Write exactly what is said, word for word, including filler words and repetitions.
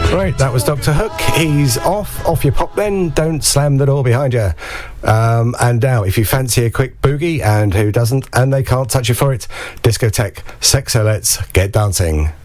Right, that was Doctor Hook. He's off. Off your pop then. Don't slam the door behind you. Um, and now, if you fancy a quick boogie, and who doesn't, and they can't touch you for it, Discotheque Sexo, let's get dancing.